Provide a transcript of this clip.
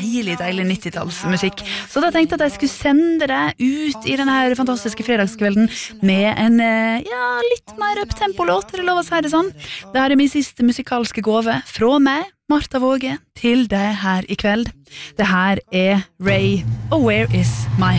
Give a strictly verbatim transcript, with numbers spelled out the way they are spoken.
deilig, deilig nittitallsmusikk. Så da tenkte jeg at jeg skulle sende deg ut i denne her fantastiske fredagskvelden med en, ja, litt mer up-tempo-låt, er det lov å si det sånn? Det her er min siste musikalske gåve fra meg, Martha Våge, til deg her i kveld. Det her er Ray, og Where is my